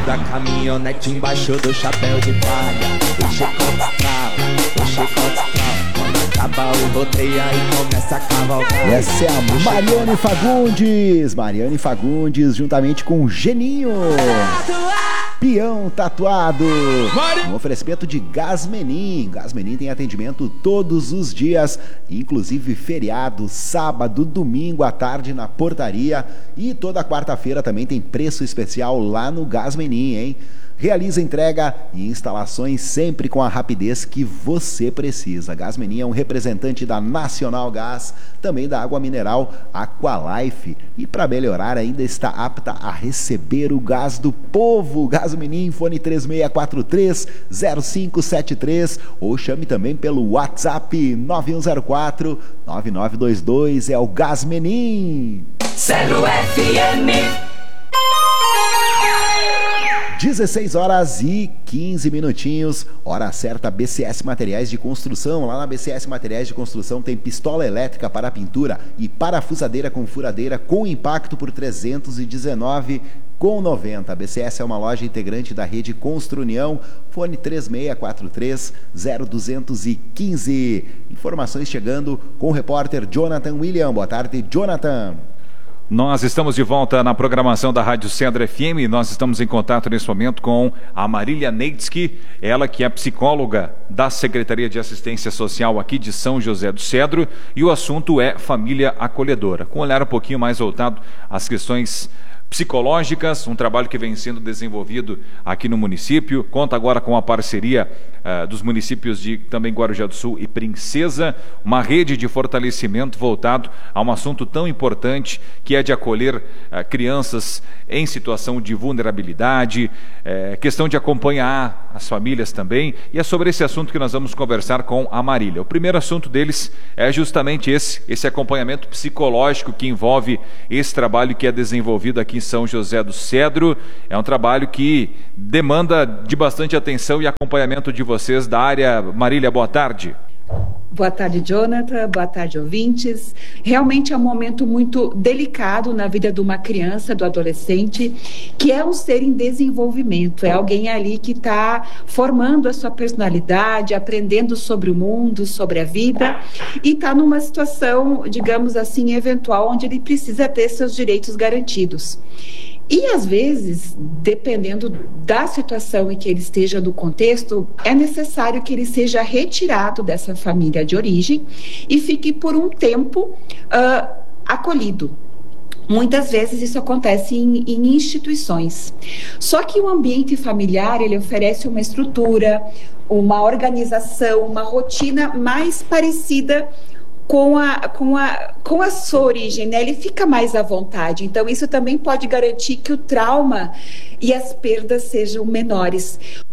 da caminhonete embaixo do chapéu de palha. O chicote trava, o chicote trava. Quando acaba o rodeio aí começa a cavalgar. Essa é a Mariane Fagundes. Mariane Fagundes juntamente com o Geninho. Peão Tatuado. Um oferecimento de Gasmenin. Gasmenin tem atendimento todos os dias, inclusive feriado, sábado, domingo à tarde na portaria. E toda quarta-feira também tem preço especial lá no Gasmenin, hein? Realiza entrega e instalações sempre com a rapidez que você precisa. Gasmenin é um representante da Nacional Gás, também da água mineral Aqualife. E para melhorar, ainda está apta a receber o gás do povo. Gasmenin, fone 3643-0573 ou chame também pelo WhatsApp 9104-9922. É o Gasmenin. 0 FM. 16 horas e 15 minutinhos, hora certa. BCS Materiais de Construção. Lá na BCS Materiais de Construção tem pistola elétrica para pintura e parafusadeira com furadeira com impacto por R$ 319,90. A BCS é uma loja integrante da rede Construnião. Fone 3643-0215. Informações chegando com o repórter Jonathan William. Boa tarde, Jonathan. Nós estamos de volta na programação da Rádio Cedro FM. Nós estamos em contato nesse momento com a Marília Neitsky, ela que é psicóloga da Secretaria de Assistência Social aqui de São José do Cedro, e o assunto é família acolhedora, com um olhar um pouquinho mais voltado às questões psicológicas, um trabalho que vem sendo desenvolvido aqui no município. Conta agora com a parceria dos municípios de também Guarujá do Sul e Princesa, uma rede de fortalecimento voltado a um assunto tão importante que é de acolher crianças em situação de vulnerabilidade, questão de acompanhar as famílias também, e é sobre esse assunto que nós vamos conversar com a Marília. O primeiro assunto deles é justamente esse acompanhamento psicológico que envolve esse trabalho que é desenvolvido aqui em São José do Cedro. É um trabalho que demanda de bastante atenção e acompanhamento de vocês da área. Marília, boa tarde. Boa tarde, Jonathan. Boa tarde, ouvintes. Realmente é um momento muito delicado na vida de uma criança, do adolescente, que é um ser em desenvolvimento. É alguém ali que está formando a sua personalidade, aprendendo sobre o mundo, sobre a vida, e está numa situação, digamos assim, eventual, onde ele precisa ter seus direitos garantidos. E, às vezes, dependendo da situação em que ele esteja, do contexto, é necessário que ele seja retirado dessa família de origem e fique por um tempo acolhido. Muitas vezes isso acontece em instituições. Só que o ambiente familiar, ele oferece uma estrutura, uma organização, uma rotina mais parecida com a sua origem, né? Ele fica mais à vontade. Então, isso também pode garantir que o trauma e as perdas sejam menores.